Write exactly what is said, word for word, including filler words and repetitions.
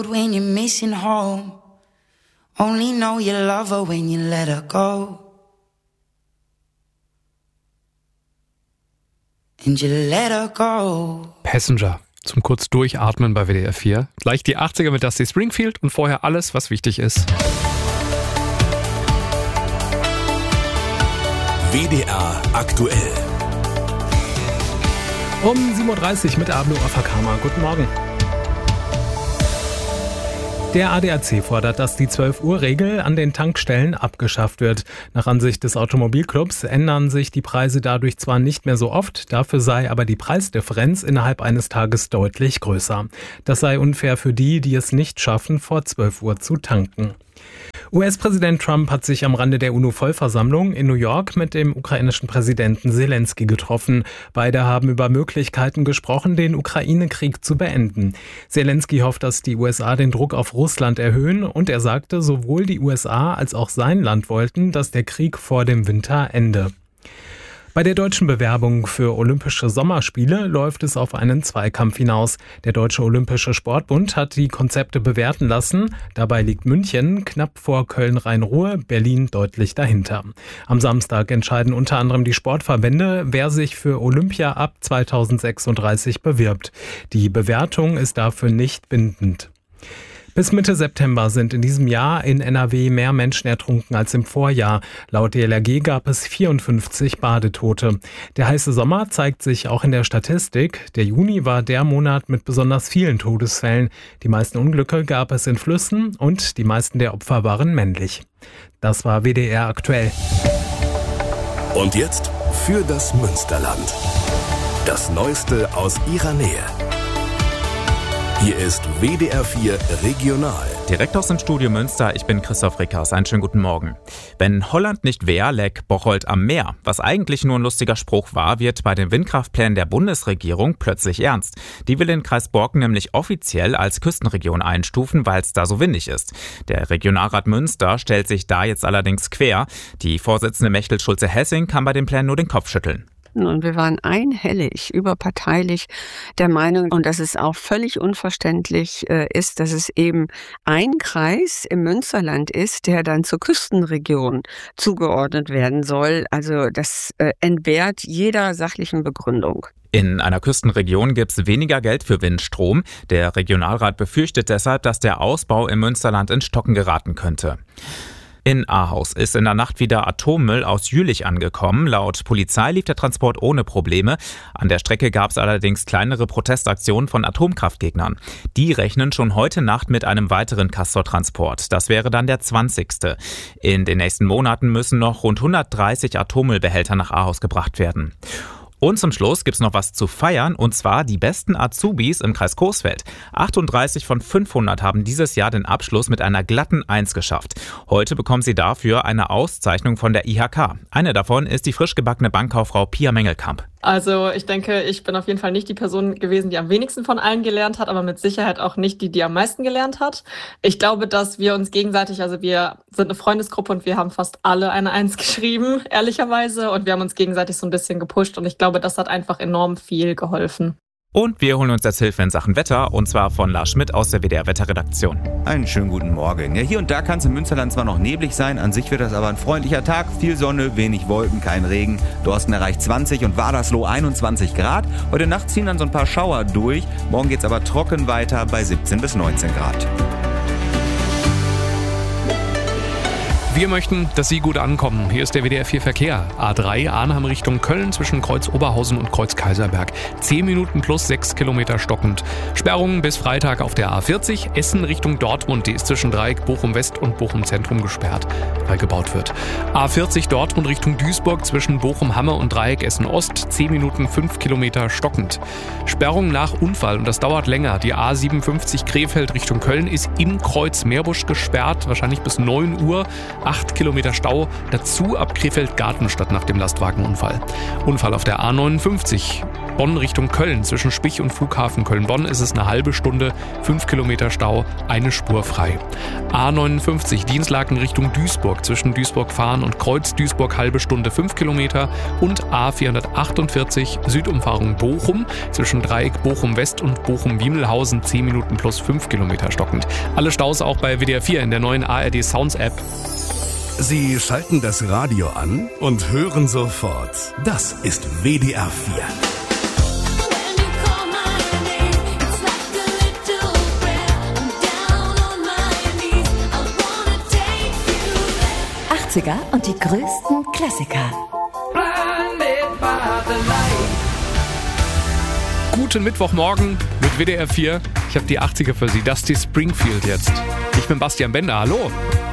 When you're missing home, only know you love her when you let her go. And you let her go. Passenger. Zum kurz durchatmen bei W D R vier. Gleich die achtziger mit Dusty Springfield und vorher alles, was wichtig ist. W D R aktuell. Um sieben Uhr dreißig mit Ablo Afakama. Guten Morgen. Der A D A C fordert, dass die zwölf-Uhr-Regel an den Tankstellen abgeschafft wird. Nach Ansicht des Automobilclubs ändern sich die Preise dadurch zwar nicht mehr so oft, dafür sei aber die Preisdifferenz innerhalb eines Tages deutlich größer. Das sei unfair für die, die es nicht schaffen, vor zwölf Uhr zu tanken. U S-Präsident Trump hat sich am Rande der UNO-Vollversammlung in New York mit dem ukrainischen Präsidenten Zelensky getroffen. Beide haben über Möglichkeiten gesprochen, den Ukraine-Krieg zu beenden. Zelensky hofft, dass die U S A den Druck auf Russland erhöhen und er sagte, sowohl die U S A als auch sein Land wollten, dass der Krieg vor dem Winter ende. Bei der deutschen Bewerbung für Olympische Sommerspiele läuft es auf einen Zweikampf hinaus. Der Deutsche Olympische Sportbund hat die Konzepte bewerten lassen. Dabei liegt München knapp vor Köln-Rhein-Ruhr, Berlin deutlich dahinter. Am Samstag entscheiden unter anderem die Sportverbände, wer sich für Olympia ab zweitausendsechsunddreißig bewirbt. Die Bewertung ist dafür nicht bindend. Bis Mitte September sind in diesem Jahr in N R W mehr Menschen ertrunken als im Vorjahr. Laut D L R G gab es vierundfünfzig Badetote. Der heiße Sommer zeigt sich auch in der Statistik. Der Juni war der Monat mit besonders vielen Todesfällen. Die meisten Unglücke gab es in Flüssen und die meisten der Opfer waren männlich. Das war W D R aktuell. Und jetzt für das Münsterland. Das Neueste aus ihrer Nähe. Hier ist W D R vier Regional. Direkt aus dem Studio Münster, ich bin Christoph Rickers. Einen schönen guten Morgen. Wenn Holland nicht wär, läg Bocholt am Meer. Was eigentlich nur ein lustiger Spruch war, wird bei den Windkraftplänen der Bundesregierung plötzlich ernst. Die will den Kreis Borken nämlich offiziell als Küstenregion einstufen, weil es da so windig ist. Der Regionalrat Münster stellt sich da jetzt allerdings quer. Die Vorsitzende Mechtel Schulze-Hessing kann bei den Plänen nur den Kopf schütteln. Und wir waren einhellig, überparteilich der Meinung, und dass es auch völlig unverständlich äh, ist, dass es eben ein Kreis im Münsterland ist, der dann zur Küstenregion zugeordnet werden soll. Also das äh, entbehrt jeder sachlichen Begründung. In einer Küstenregion gibt es weniger Geld für Windstrom. Der Regionalrat befürchtet deshalb, dass der Ausbau im Münsterland ins Stocken geraten könnte. In Ahaus ist in der Nacht wieder Atommüll aus Jülich angekommen. Laut Polizei lief der Transport ohne Probleme. An der Strecke gab es allerdings kleinere Protestaktionen von Atomkraftgegnern. Die rechnen schon heute Nacht mit einem weiteren Castor-Transport. Das wäre dann der zwanzigste. In den nächsten Monaten müssen noch rund hundertdreißig Atommüllbehälter nach Ahaus gebracht werden. Und zum Schluss gibt's noch was zu feiern, und zwar die besten Azubis im Kreis Coesfeld. achtunddreißig von fünfhundert haben dieses Jahr den Abschluss mit einer glatten Eins geschafft. Heute bekommen sie dafür eine Auszeichnung von der I H K. Eine davon ist die frisch gebackene Bankkauffrau Pia Mengelkamp. Also ich denke, ich bin auf jeden Fall nicht die Person gewesen, die am wenigsten von allen gelernt hat, aber mit Sicherheit auch nicht die, die am meisten gelernt hat. Ich glaube, dass wir uns gegenseitig, also wir sind eine Freundesgruppe und wir haben fast alle eine Eins geschrieben, ehrlicherweise. Und wir haben uns gegenseitig so ein bisschen gepusht und ich glaube, das hat einfach enorm viel geholfen. Und wir holen uns jetzt Hilfe in Sachen Wetter, und zwar von Lars Schmidt aus der W D R-Wetterredaktion. Einen schönen guten Morgen. Ja, hier und da kann es im Münsterland zwar noch neblig sein, an sich wird das aber ein freundlicher Tag. Viel Sonne, wenig Wolken, kein Regen. Dorsten erreicht zwanzig und Wadersloh einundzwanzig Grad. Heute Nacht ziehen dann so ein paar Schauer durch. Morgen geht's aber trocken weiter bei siebzehn bis neunzehn Grad. Wir möchten, dass Sie gut ankommen. Hier ist der W D R vier Verkehr. A drei Arnhem Richtung Köln zwischen Kreuz Oberhausen und Kreuz Kaiserberg. zehn Minuten plus sechs Kilometer stockend. Sperrungen bis Freitag auf der A vierzig. Essen Richtung Dortmund. Die ist zwischen Dreieck Bochum West und Bochum Zentrum gesperrt, weil gebaut wird. A vierzig Dortmund Richtung Duisburg zwischen Bochum Hamme und Dreieck Essen Ost. zehn Minuten fünf Kilometer stockend. Sperrung nach Unfall, und das dauert länger. Die A siebenundfünfzig Krefeld Richtung Köln ist in Kreuz Meerbusch gesperrt. Wahrscheinlich bis neun Uhr. acht Kilometer Stau, dazu ab Krefeld-Gartenstadt nach dem Lastwagenunfall. Unfall auf der A neunundfünfzig Bonn Richtung Köln. Zwischen Spich und Flughafen Köln-Bonn ist es eine halbe Stunde, fünf Kilometer Stau, eine Spur frei. A neunundfünfzig Dienstlaken Richtung Duisburg. Zwischen Duisburg-Fahren und Kreuz Duisburg halbe Stunde, fünf Kilometer. Und A vierhundertachtundvierzig Südumfahrung Bochum. Zwischen Dreieck Bochum-West und Bochum-Wiemelhausen zehn Minuten plus fünf Kilometer stockend. Alle Staus auch bei W D R vier in der neuen A R D Sounds App. Sie schalten das Radio an und hören sofort. Das ist W D R vier. achtziger und die größten Klassiker. Guten Mittwochmorgen mit W D R vier. Ich habe die achtziger für Sie. Dusty Springfield jetzt. Ich bin Bastian Bender. Hallo.